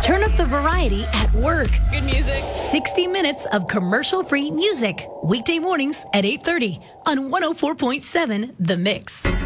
Turn up the variety at work. Good music. 60 minutes of commercial-free music. Weekday mornings at 8:30 on 104.7 The Mix.